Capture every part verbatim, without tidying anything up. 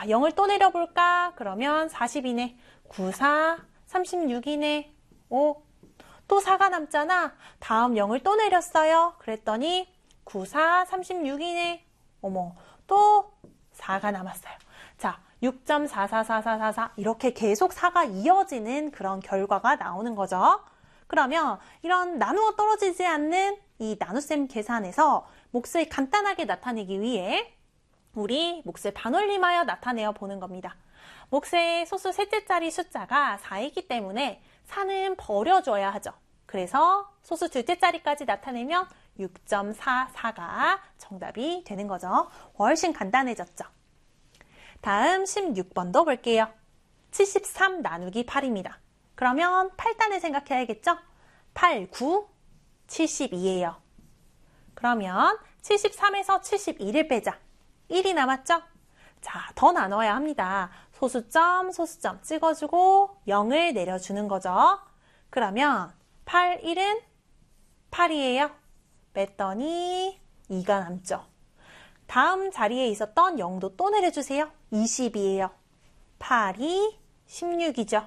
자, 영을 또 내려볼까? 그러면 사십이네. 구, 사, 삼십육이네. 오, 또 사가 남잖아. 다음 영을 또 내렸어요. 그랬더니 구, 사, 삼십육이네. 어머, 또 사가 남았어요. 자, 육 점 사사사사사사 이렇게 계속 사가 이어지는 그런 결과가 나오는 거죠. 그러면 이런 나누어 떨어지지 않는 이 나눗셈 계산에서 몫을 간단하게 나타내기 위해 우리 몫을 반올림하여 나타내어 보는 겁니다. 몫의 소수 셋째 자리 숫자가 사이기 때문에 사는 버려줘야 하죠. 그래서 소수 둘째 자리까지 나타내면 육 점 사사가 정답이 되는 거죠. 훨씬 간단해졌죠. 다음 십육 번도 볼게요. 칠십삼 나누기 팔입니다. 그러면 팔 단을 생각해야겠죠? 팔, 구, 칠십이예요. 그러면 칠십삼에서 칠십이를 빼자. 일이 남았죠? 자, 더 나눠야 합니다. 소수점, 소수점 찍어주고 영을 내려주는 거죠. 그러면 팔, 일은 팔이에요. 뺐더니 이가 남죠. 다음 자리에 있었던 영도 또 내려주세요. 이십이에요. 팔이 십육이죠.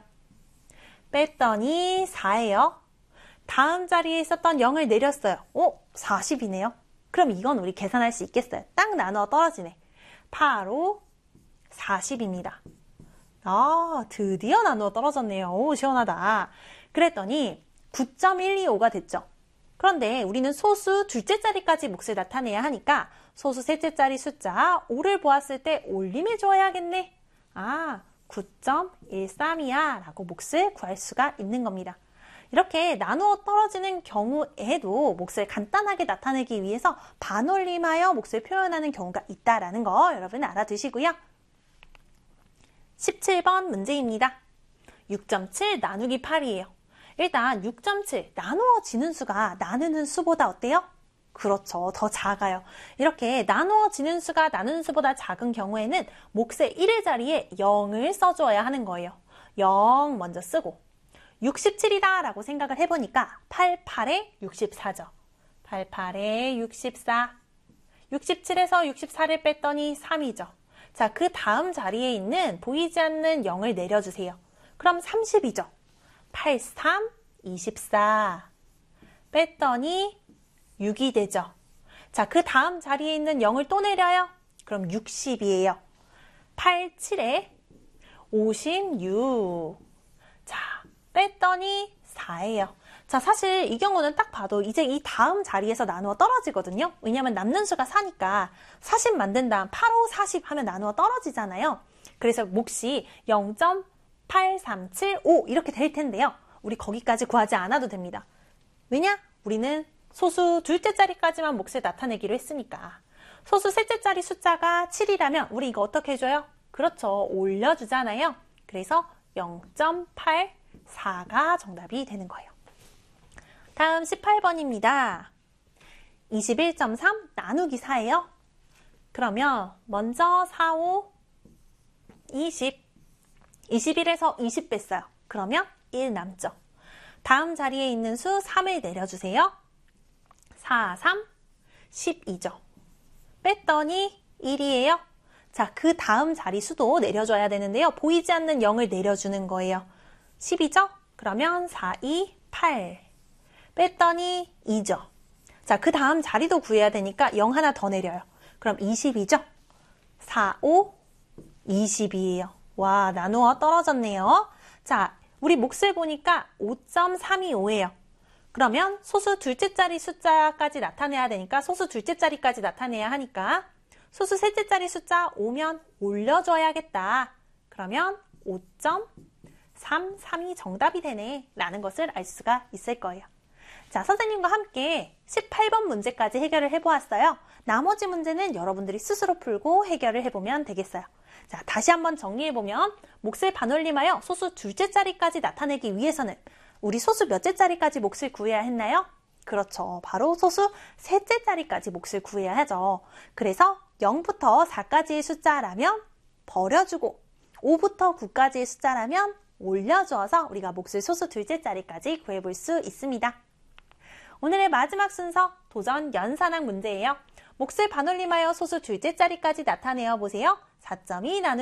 뺐더니 사예요. 다음 자리에 있었던 영을 내렸어요. 오, 사십이네요. 그럼 이건 우리 계산할 수 있겠어요. 딱 나누어 떨어지네. 팔, 오, 사십입니다. 아, 드디어 나누어 떨어졌네요. 오, 시원하다. 그랬더니 구 점 일이오가 됐죠. 그런데 우리는 소수 둘째 자리까지 몫을 나타내야 하니까 소수 셋째 자리 숫자 오를 보았을 때 올림해 줘야겠네. 아, 구 점 일삼이야 라고 몫을 구할 수가 있는 겁니다. 이렇게 나누어 떨어지는 경우에도 몫을 간단하게 나타내기 위해서 반올림하여 몫을 표현하는 경우가 있다는 거 여러분 알아두시고요. 십칠 번 문제입니다. 육 점 칠 나누기 팔이에요. 일단 육 점 칠 나누어지는 수가 나누는 수보다 어때요? 그렇죠. 더 작아요. 이렇게 나누어지는 수가 나누는 수보다 작은 경우에는 몫의 일의 자리에 영을 써줘야 하는 거예요. 영 먼저 쓰고 육십칠이다 라고 생각을 해보니까 팔, 팔에 육십사죠. 팔, 팔에 육십사. 육십칠에서 육십사를 뺐더니 삼이죠. 자, 그 다음 자리에 있는 보이지 않는 영을 내려주세요. 그럼 삼십이죠. 팔, 삼, 이십사. 뺐더니 육이 되죠. 자, 그 다음 자리에 있는 영을 또 내려요. 그럼 육십이에요. 팔, 칠에 오십육. 자, 뺐더니 사예요. 자, 사실 이 경우는 딱 봐도 이제 이 다음 자리에서 나누어 떨어지거든요. 왜냐하면 남는 수가 사니까 사십 만든 다음 팔, 오, 사십 하면 나누어 떨어지잖아요. 그래서 몫이 영 점 팔, 삼, 칠, 오 이렇게 될 텐데요. 우리 거기까지 구하지 않아도 됩니다. 왜냐? 우리는 소수 둘째 자리까지만 몫을 나타내기로 했으니까. 소수 셋째 자리 숫자가 칠이라면 우리 이거 어떻게 해줘요? 그렇죠. 올려주잖아요. 그래서 영 점 팔, 사가 정답이 되는 거예요. 다음 십팔 번입니다. 이십일 점 삼 나누기 사예요. 그러면 먼저 사, 오, 이십. 이십일에서 이십 뺐어요. 그러면 일 남죠. 다음 자리에 있는 수 삼을 내려주세요. 사, 삼, 십이죠. 뺐더니 일이에요. 자, 그 다음 자리 수도 내려줘야 되는데요. 보이지 않는 영을 내려주는 거예요. 십이죠? 그러면 사, 이, 팔. 뺐더니 이죠. 자, 그 다음 자리도 구해야 되니까 영 하나 더 내려요. 그럼 이십이죠? 사, 오, 이십이에요. 와, 나누어 떨어졌네요. 자, 우리 몫을 보니까 오 점 삼이오예요. 그러면 소수 둘째 자리 숫자까지 나타내야 되니까 소수 둘째 자리까지 나타내야 하니까 소수 셋째 자리 숫자 오면 올려줘야겠다. 그러면 오 점 삼삼이 정답이 되네 라는 것을 알 수가 있을 거예요. 자, 선생님과 함께 십팔 번 문제까지 해결을 해보았어요. 나머지 문제는 여러분들이 스스로 풀고 해결을 해보면 되겠어요. 자, 다시 한번 정리해보면 몫을 반올림하여 소수 둘째 자리까지 나타내기 위해서는 우리 소수 몇째 자리까지 몫을 구해야 했나요? 그렇죠. 바로 소수 셋째 자리까지 몫을 구해야 하죠. 그래서 영부터 사까지의 숫자라면 버려주고 오부터 구까지의 숫자라면 올려주어서 우리가 몫을 소수 둘째 자리까지 구해볼 수 있습니다. 오늘의 마지막 순서 도전 연산학 문제예요. 몫을 반올림하여 소수 둘째 자리까지 나타내어 보세요. 사 점 이 나누기